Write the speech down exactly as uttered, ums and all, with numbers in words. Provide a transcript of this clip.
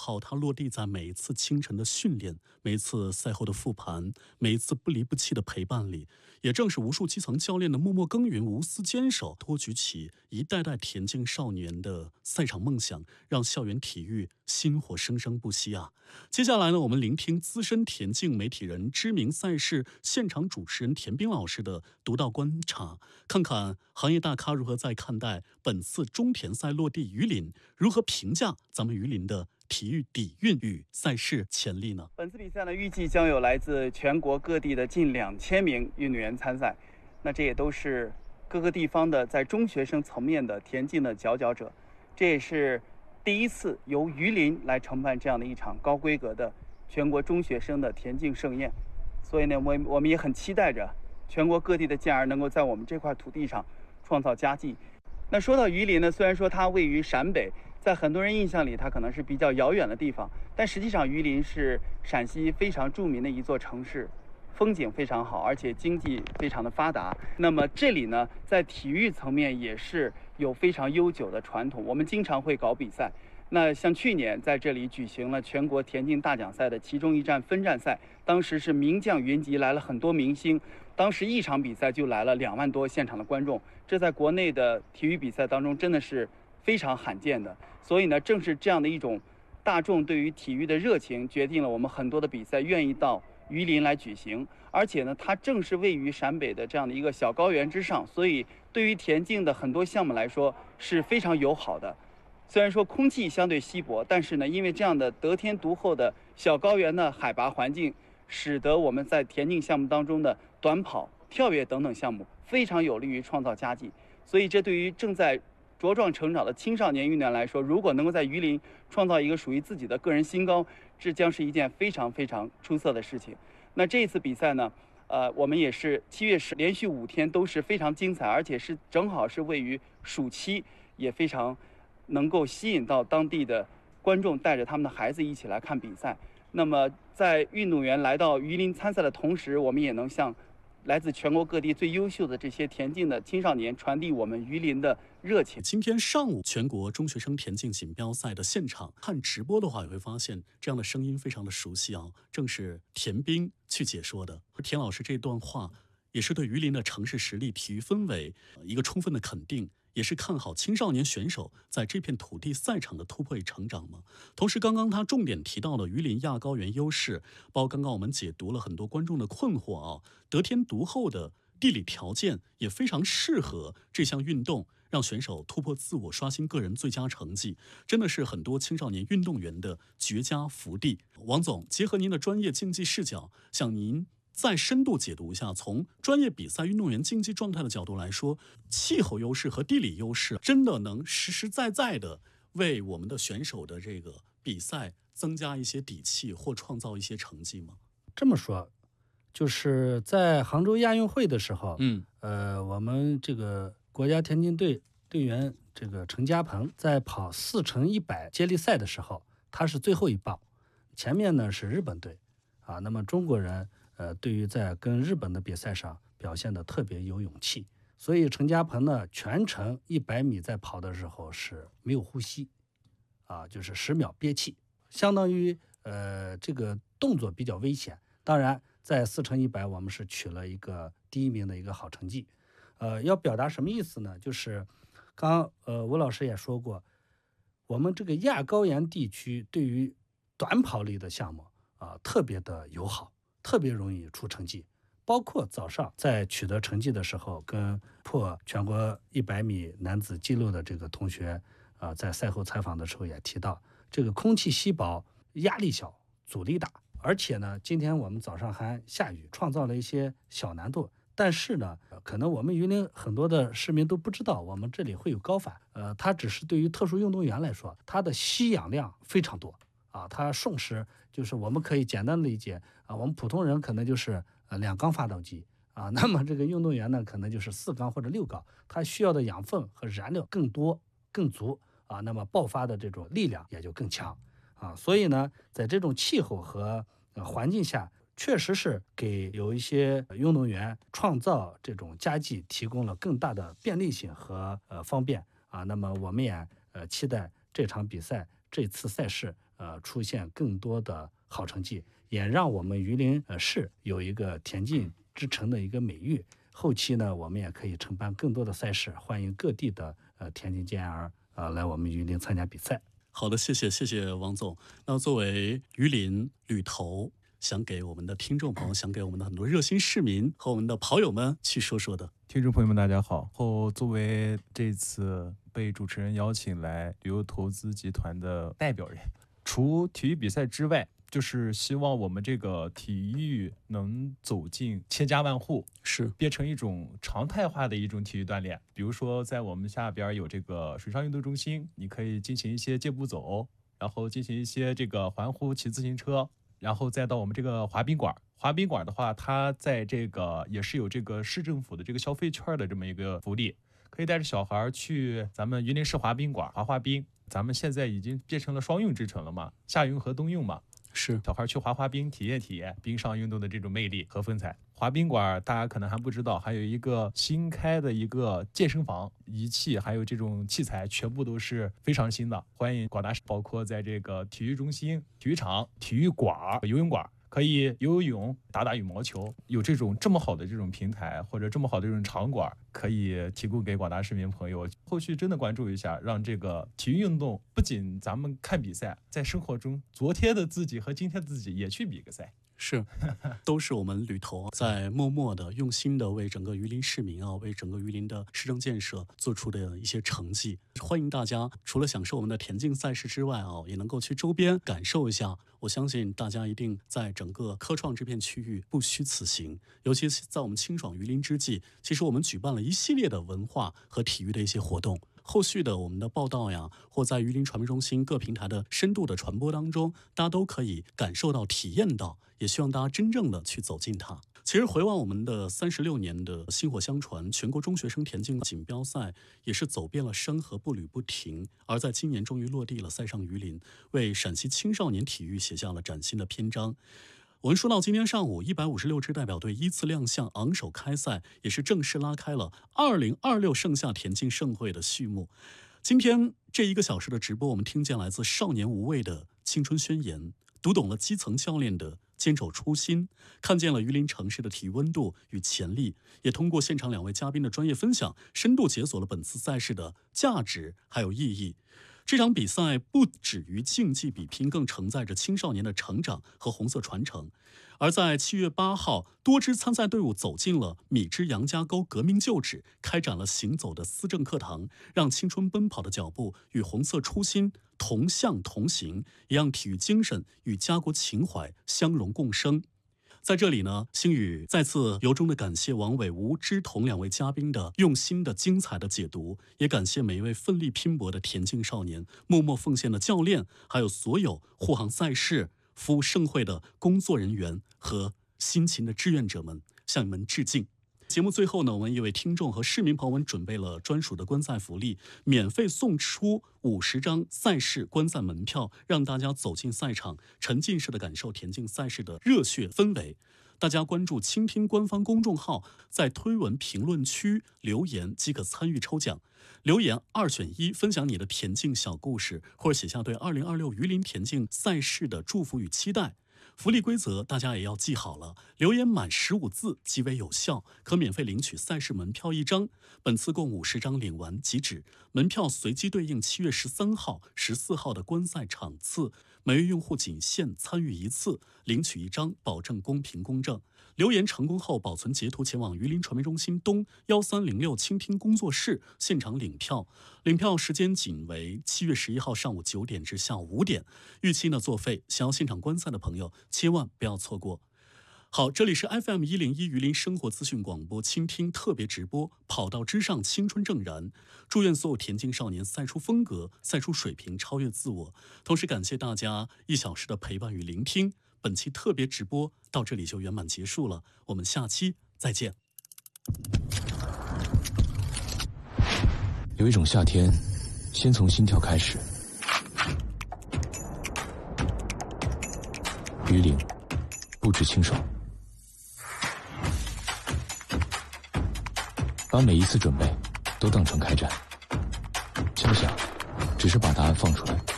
号，它落地在每一次清晨的训练，每一次赛后的复盘，每一次不离不弃的陪伴里。也正是无数基层教练的默默耕耘、无私坚守，托举起一代代田径少年的赛场梦想，让校园体育薪火生生不息啊！接下来呢，我们聆听资深田径媒体人、知名赛事现场主持人田斌老师的独到观察，看看行业大咖如何在看待本次中田赛落地榆林，如何评价咱们榆林的体育底蕴与赛事潜力呢？ 本次比赛呢，预计将有来自全国各地的近两千名运动员参赛，那这也都是各个地方的在中学生层面的田径的佼佼者，这也是第一次由榆林来承办这样的一场高规格的全国中学生的田径盛宴。所以呢，我我们也很期待着全国各地的健儿能够在我们这块土地上创造佳绩。那说到榆林呢，虽然说它位于陕北，在很多人印象里它可能是比较遥远的地方，但实际上榆林是陕西非常著名的一座城市，风景非常好，而且经济非常的发达。那么这里呢，在体育层面也是有非常悠久的传统，我们经常会搞比赛。那像去年在这里举行了全国田径大奖赛的其中一站分站赛，当时是名将云集，来了很多明星，当时一场比赛就来了两万多现场的观众，这在国内的体育比赛当中真的是非常罕见的。所以呢，正是这样的一种大众对于体育的热情，决定了我们很多的比赛愿意到榆林来举行。而且呢，它正是位于陕北的这样的一个小高原之上，所以对于田径的很多项目来说是非常友好的。虽然说空气相对稀薄，但是呢，因为这样的得天独厚的小高原的海拔环境，使得我们在田径项目当中的短跑、跳跃等等项目非常有利于创造佳绩。所以这对于正在茁壮成长的青少年运动员来说，如果能够在榆林创造一个属于自己的个人新高，这将是一件非常非常出色的事情。那这一次比赛呢，呃，我们也是七月十连续五天都是非常精彩，而且是正好是位于暑期，也非常能够吸引到当地的观众带着他们的孩子一起来看比赛。那么在运动员来到榆林参赛的同时，我们也能向来自全国各地最优秀的这些田径的青少年传递我们榆林的热情。 今天上午全国中学生田径锦标赛的现场看直播的话，也会发现这样的声音非常的熟悉啊，正是田斌去解说的。而田老师这段话也是对榆林的城市实力、体育氛围一个充分的肯定，也是看好青少年选手在这片土地赛场的突破与成长嘛。同时，刚刚他重点提到了榆林亚高原优势，包括刚刚我们解读了很多观众的困惑啊，得天独厚的地理条件也非常适合这项运动，让选手突破自我，刷新个人最佳成绩，真的是很多青少年运动员的绝佳福地。王总，结合您的专业竞技视角，向您再深度解读一下，从专业比赛运动员竞技状态的角度来说，气候优势和地理优势真的能实实在在的为我们的选手的这个比赛增加一些底气或创造一些成绩吗？ 这么说，就是在杭州亚运会的时候， 嗯， 呃，我们这个国家田径队队员这个陈嘉鹏在跑四乘一百接力赛的时候，他是最后一棒，前面呢是日本队啊。那么中国人呃，对于在跟日本的比赛上表现的特别有勇气，所以陈嘉鹏呢全程一百米在跑的时候是没有呼吸，啊，就是十秒憋气，相当于呃这个动作比较危险。当然，在四乘一百我们是取了一个第一名的一个好成绩。呃，要表达什么意思呢？就是刚呃吴老师也说过，我们这个亚高原地区对于短跑类的项目啊特别的友好。特别容易出成绩，包括早上在取得成绩的时候，跟破全国一百米男子纪录的这个同学啊、呃，在赛后采访的时候也提到，这个空气稀薄，压力小，阻力大，而且呢，今天我们早上还下雨，创造了一些小难度。但是呢，可能我们榆林很多的市民都不知道，我们这里会有高反。呃，它只是对于特殊运动员来说，它的吸氧量非常多。啊，它瞬时就是我们可以简单的理解啊，我们普通人可能就是呃两缸发动机啊，那么这个运动员呢可能就是四缸或者六缸，它需要的养分和燃料更多更足啊，那么爆发的这种力量也就更强啊，所以呢，在这种气候和、呃、环境下，确实是给有一些运动员创造这种佳绩提供了更大的便利性和呃方便啊，那么我们也呃期待这场比赛。这次赛事呃出现更多的好成绩，也让我们榆林呃市有一个田径之城的一个美誉。后期呢，我们也可以承办更多的赛事，欢迎各地的呃田径健儿呃来我们榆林参加比赛。 好的，谢谢谢谢王总。那作为榆林旅投，想给我们的听众朋友，想给我们的很多热心市民和我们的跑友们去说说的。 听众朋友们，大家好。后作为这次被主持人邀请来旅游投资集团的代表人，除体育比赛之外，就是希望我们这个体育能走进千家万户， 是变成一种常态化的一种体育锻炼。比如说，在我们下边有这个水上运动中心，你可以进行一些健步走，然后进行一些这个环湖骑自行车，然后再到我们这个滑冰馆。滑冰馆的话，它在这个也是有这个市政府的这个消费券的这么一个福利，可以带着小孩去咱们榆林市滑冰馆滑滑冰。咱们现在已经变成了双用之城了嘛，夏用和冬用嘛。 是小孩去滑滑冰，体验体验冰上运动的这种魅力和风采。滑冰馆大家可能还不知道，还有一个新开的一个健身房，仪器还有这种器材全部都是非常新的。欢迎广大市，包括在这个体育中心、体育场、体育馆、游泳馆，可以游游泳、打打羽毛球。有这种这么好的这种平台或者这么好的这种场馆，可以提供给广大市民朋友。后续真的关注一下，让这个体育运动不仅咱们看比赛，在生活中昨天的自己和今天的自己也去比个赛。 是，都是我们旅投在默默的、用心的为整个榆林市民啊，为整个榆林的市政建设做出的一些成绩。欢迎大家除了享受我们的田径赛事之外啊，也能够去周边感受一下。我相信大家一定在整个科创这片区域不虚此行。尤其是在我们清爽榆林之际，其实我们举办了一系列的文化和体育的一些活动。后续的我们的报道呀，或在榆林传媒中心各平台的深度的传播当中，大家都可以感受到、体验到，也希望大家真正的去走进它。其实回望我们的三十六年的薪火相传，全国中学生田径锦标赛也是走遍了山河，步履不停。而在今年终于落地了，赛上榆林，为陕西青少年体育写下了崭新的篇章。我们说到今天上午，一百五十六支代表队依次亮相，昂首开赛，也是正式拉开了二零二六盛夏田径盛会的序幕。今天这一个小时的直播，我们听见来自少年无畏的青春宣言，读懂了基层教练的坚守初心，看见了榆林城市的体育温度与潜力，也通过现场两位嘉宾的专业分享，深度解锁了本次赛事的价值还有意义。这场比赛不止于竞技比拼，更承载着青少年的成长和红色传承。而在七月八号，多支参赛队伍走进了米脂杨家沟革命旧址，开展了行走的思政课堂，让青春奔跑的脚步与红色初心同向同行，也让体育精神与家国情怀相融共生。在这里呢，星宇再次由衷的感谢王伟、吴之彤两位嘉宾的用心的精彩的解读，也感谢每一位奋力拼搏的田径少年、默默奉献的教练，还有所有护航赛事、服务盛会的工作人员和辛勤的志愿者们，向你们致敬。节目最后呢，我们也为听众和市民朋友们准备了专属的观赛福利，免费送出五十张赛事观赛门票，让大家走进赛场，沉浸式的感受田径赛事的热血氛围。大家关注倾听官方公众号，在推文评论区留言即可参与抽奖。留言二选一，分享你的田径小故事，或者写下对二零二六榆林田径赛事的祝福与期待。福利规则大家也要记好了，留言满十五字即为有效，可免费领取赛事门票一张。本次共五十张，领完即止。门票随机对应七月十三号、十四号的观赛场次，每位用户仅限参与一次，领取一张，保证公平公正。留言成功后，保存截图前往榆林传媒中心东幺三零六倾听工作室现场领票。领票时间仅为七月十一号上午九点至下午五点，预期呢作废。想要现场观赛的朋友，千万不要错过。好，这里是 F M 一零一榆林生活资讯广播倾听特别直播，跑道之上青春正燃。祝愿所有田径少年赛出风格，赛出水平，超越自我。同时感谢大家一小时的陪伴与聆听。本期特别直播到这里就圆满结束了，我们下期再见。 有一种夏天，先从心跳开始。榆林，不止清爽，把每一次准备都当成开战。敲响，只是把答案放出来。